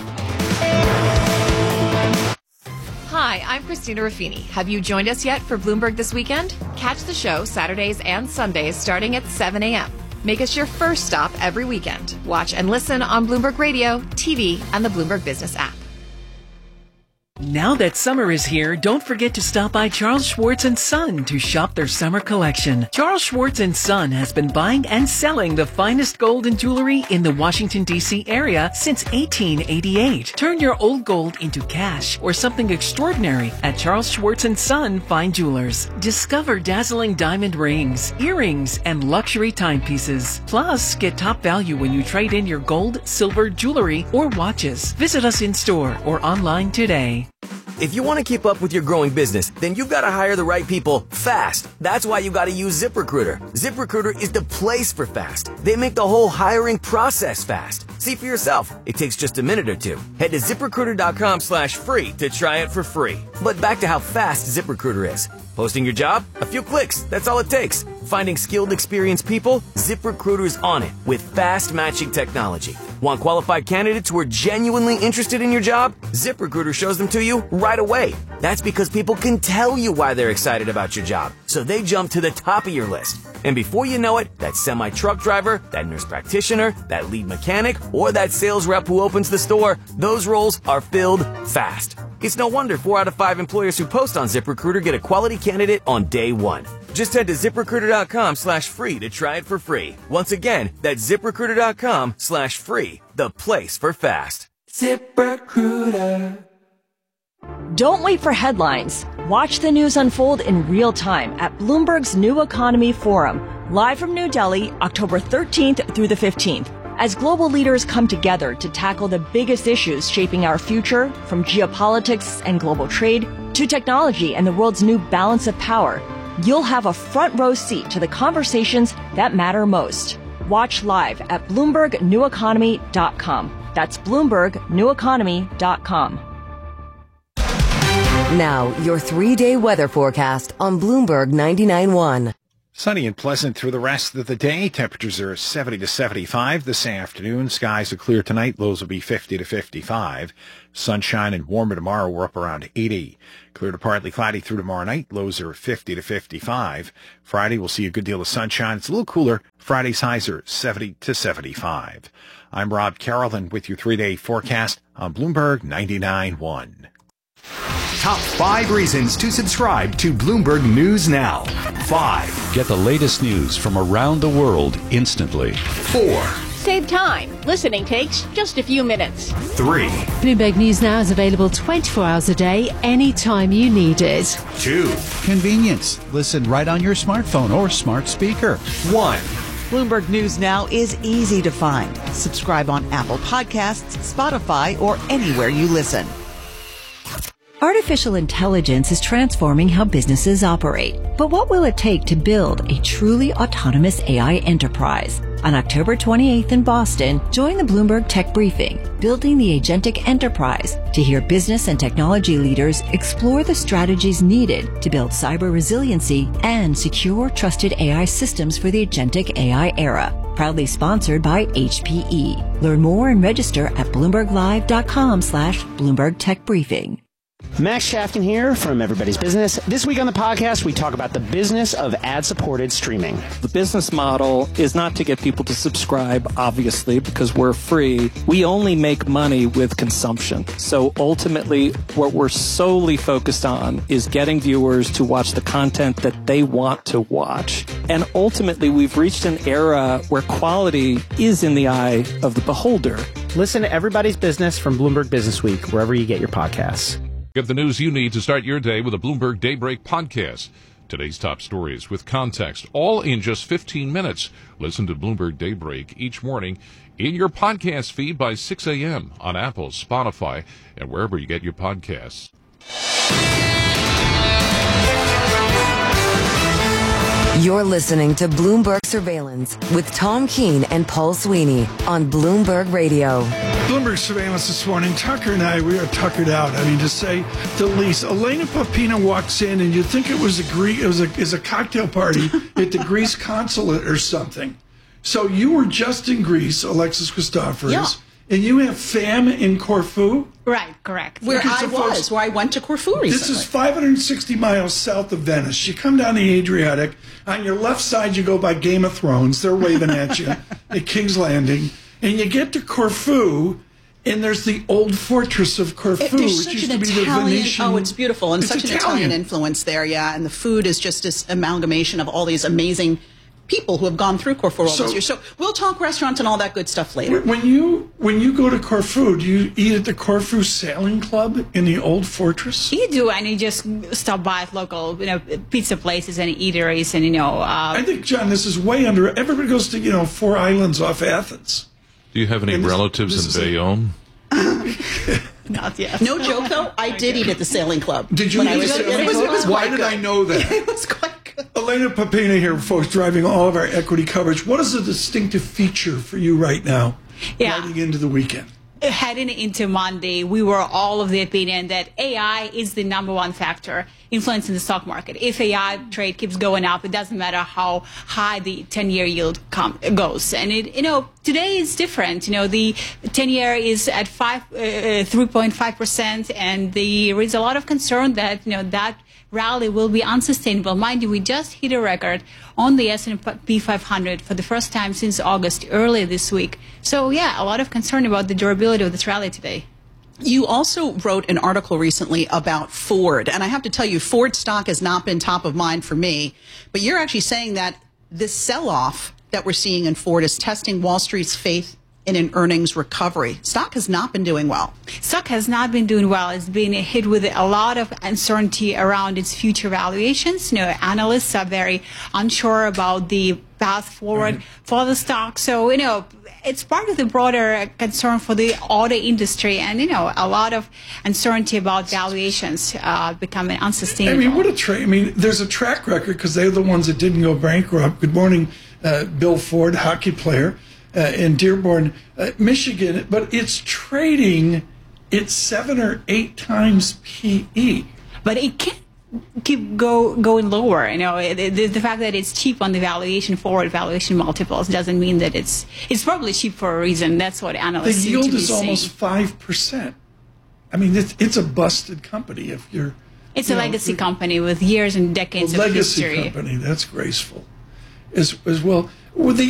Hi, I'm Christina Ruffini. Have you joined us yet for Bloomberg This Weekend? Catch the show Saturdays and Sundays starting at 7 a.m. Make us your first stop every weekend. Watch and listen on Bloomberg Radio, TV, and the Bloomberg Business app. Now that summer is here, don't forget to stop by Charles Schwartz & Son to shop their summer collection. Charles Schwartz & Son has been buying and selling the finest gold and jewelry in the Washington, D.C. area since 1888. Turn your old gold into cash or something extraordinary at Charles Schwartz & Son Fine Jewelers. Discover dazzling diamond rings, earrings, and luxury timepieces. Plus, get top value when you trade in your gold, silver, jewelry, or watches. Visit us in store or online today. If you want to keep up with your growing business, then you've got to hire the right people fast. That's why you got to use ZipRecruiter. ZipRecruiter is the place for fast. They make the whole hiring process fast. See for yourself. It takes just a minute or two. Head to ZipRecruiter.com/free to try it for free. But back to how fast ZipRecruiter is. Posting your job? A few clicks. That's all it takes. Finding skilled, experienced people? ZipRecruiter's on it with fast matching technology. Want qualified candidates who are genuinely interested in your job? ZipRecruiter shows them to you right away. That's because people can tell you why they're excited about your job, so they jump to the top of your list. And before you know it, that semi-truck driver, that nurse practitioner, that lead mechanic, or that sales rep who opens the store, those roles are filled fast. It's no wonder 4 out of 5 employers who post on ZipRecruiter get a quality candidate on day one. Just head to ZipRecruiter.com/free to try it for free. Once again, that's ZipRecruiter.com/free, the place for fast. ZipRecruiter. Don't wait for headlines. Watch the news unfold in real time at Bloomberg's New Economy Forum, live from New Delhi, October 13th through the 15th. As global leaders come together to tackle the biggest issues shaping our future, from geopolitics and global trade to technology and the world's new balance of power, you'll have a front row seat to the conversations that matter most. Watch live at BloombergNewEconomy.com. That's BloombergNewEconomy.com. Now, your 3-day weather forecast on Bloomberg 99.1. Sunny and pleasant through the rest of the day. Temperatures are 70 to 75 this afternoon. Skies are clear tonight. Lows will be 50 to 55. Sunshine and warmer tomorrow. We're up around 80. Clear to partly cloudy through tomorrow night. Lows are 50 to 55. Friday, we'll see a good deal of sunshine. It's a little cooler. Friday's highs are 70 to 75. I'm Rob Carrollton with your 3-day forecast on Bloomberg 99.1. Top 5 reasons to subscribe to Bloomberg News Now. 5. Get the latest news from around the world instantly. 4. Save time. Listening takes just a few minutes. 3. Bloomberg News Now is available 24 hours a day, anytime you need it. 2. Convenience. Listen right on your smartphone or smart speaker. 1. Bloomberg News Now is easy to find. Subscribe on Apple Podcasts, Spotify, or anywhere you listen. Artificial intelligence is transforming how businesses operate. But what will it take to build a truly autonomous AI enterprise? On October 28th in Boston, join the Bloomberg Tech Briefing, Building the Agentic Enterprise, to hear business and technology leaders explore the strategies needed to build cyber resiliency and secure, trusted AI systems for the agentic AI era. Proudly sponsored by HPE. Learn more and register at BloombergLive.com/Bloomberg Tech Briefing. Max Shafkin here from Everybody's Business. This week on the podcast, we talk about the business of ad-supported streaming. The business model is not to get people to subscribe, obviously, because we're free. We only make money with consumption. So ultimately, what we're solely focused on is getting viewers to watch the content that they want to watch. And ultimately, we've reached an era where quality is in the eye of the beholder. Listen to Everybody's Business from Bloomberg Business Week, wherever you get your podcasts. Get the news you need to start your day with a Bloomberg Daybreak podcast. Today's top stories with context, all in just 15 minutes. Listen to Bloomberg Daybreak each morning in your podcast feed by 6 a.m. on Apple, Spotify, and wherever you get your podcasts. You're listening to Bloomberg Surveillance with Tom Keene and Paul Sweeney on Bloomberg Radio. Bloomberg Surveillance this morning. Tucker and I, we are tuckered out. I mean, to say the least. Elena Popina walks in, and you'd think it was a cocktail party at the Greece consulate or something. So you were just in Greece, Alexis Christoforous. Yeah. And you have fam in Corfu? Right, correct. Where I went to Corfu recently. This is 560 miles south of Venice. You come down the Adriatic. On your left side, you go by Game of Thrones. They're waving at you at King's Landing. And you get to Corfu, and there's the old fortress of Corfu, which used to be the Venetian. Oh, it's beautiful. And such an Italian influence there, yeah. And the food is just this amalgamation of all these amazing people who have gone through Corfu all these years. So we'll talk restaurants and all that good stuff later. When you go to Corfu, do you eat at the Corfu Sailing Club in the old fortress? You do, and you just stop by at local, pizza places and eateries, and I think, John, this is way under. Everybody goes to 4 islands off Athens. Do you have any relatives in Bayonne? Not yet. No joke, though. I did eat at the Sailing Club. Did you eat at the Sailing Club? Why did I know that? It was quite good. Elena Popina here, folks, driving all of our equity coverage. What is a distinctive feature for you right now, heading into the weekend? Heading into Monday, we were all of the opinion that AI is the number one factor influencing the stock market. If AI trade keeps going up, it doesn't matter how high the 10-year yield goes. And today is different. The 10-year is at 3.5%, and there is a lot of concern that that rally will be unsustainable. Mind you, we just hit a record on the S&P 500 for the first time since August, earlier this week. So, a lot of concern about the durability of this rally today. You also wrote an article recently about Ford, and I have to tell you, Ford stock has not been top of mind for me, but you're actually saying that this sell-off that we're seeing in Ford is testing Wall Street's faith in an earnings recovery. Stock has not been doing well. Stock has not been doing well. It's been hit with a lot of uncertainty around its future valuations. Analysts are very unsure about the path forward for the stock. So, it's part of the broader concern for the auto industry and, a lot of uncertainty about valuations becoming unsustainable. What a trade. There's a track record because they're the ones that didn't go bankrupt. Good morning, Bill Ford, hockey player in Dearborn, Michigan. But it's trading at 7 or 8 times PE. But it can't keep going lower. The fact that it's cheap on the forward valuation multiples doesn't mean that it's probably cheap for a reason. That's what analysts seem to be saying. The yield is almost 5%. It's a busted company if you're. It's a legacy company with years and decades of history. Legacy company, that's graceful as well. With the